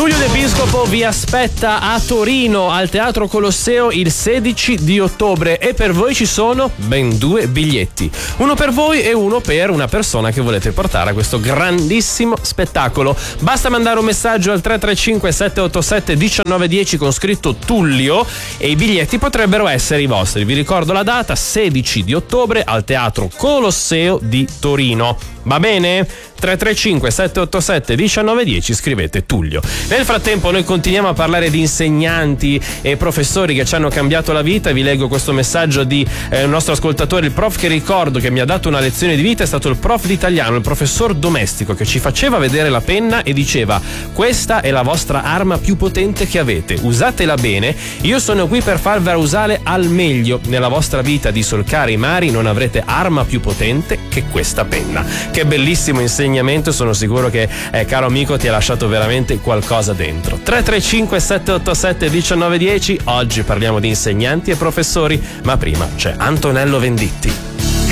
Tullio D'Episcopo vi aspetta a Torino al Teatro Colosseo il 16 di ottobre e per voi ci sono ben 2 biglietti, uno per voi e uno per una persona che volete portare a questo grandissimo spettacolo. Basta mandare un messaggio al 335 787 1910 con scritto Tullio e i biglietti potrebbero essere i vostri. Vi ricordo la data, 16 di ottobre al Teatro Colosseo di Torino. Va bene? 335 787 1910, scrivete Tullio. Nel frattempo noi continuiamo a parlare di insegnanti e professori che ci hanno cambiato la vita. Vi leggo questo messaggio di un nostro ascoltatore. Il prof che ricordo che mi ha dato una lezione di vita è stato il prof di italiano, il professor Domestico, che ci faceva vedere la penna e diceva: questa è la vostra arma più potente che avete, usatela bene, io sono qui per farvela usare al meglio. Nella vostra vita di solcare i mari non avrete arma più potente che questa penna. Che bellissimo insegnamento, sono sicuro che caro amico ti ha lasciato veramente qualcosa dentro. 335 787 1910, oggi parliamo di insegnanti e professori, ma prima c'è Antonello Venditti.